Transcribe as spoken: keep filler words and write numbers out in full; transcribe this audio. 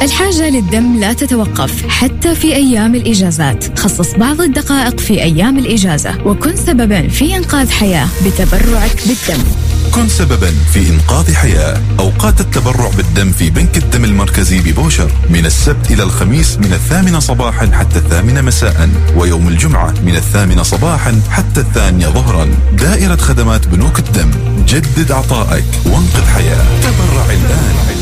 الحاجة للدم لا تتوقف حتى في أيام الإجازات. خصص بعض الدقائق في أيام الإجازة وكن سبباً في إنقاذ حياة بتبرعك بالدم. كن سبباً في إنقاذ حياة. أوقات التبرع بالدم في بنك الدم المركزي ببوشر من السبت إلى الخميس من الثامنة صباحاً حتى الثامنة مساءً، ويوم الجمعة من الثامنة صباحاً حتى الثانية ظهراً. دائرة خدمات بنوك الدم، جدد عطائك وانقذ حياة. تبرع الآن.